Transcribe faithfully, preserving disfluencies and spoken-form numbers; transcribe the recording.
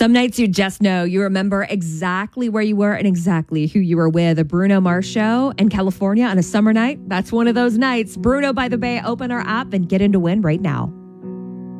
Some nights you just know you remember exactly where you were and exactly who you were with. A Bruno Mars show in California on a summer night. That's one of those nights. Bruno by the Bay, open our app and get in to win right now.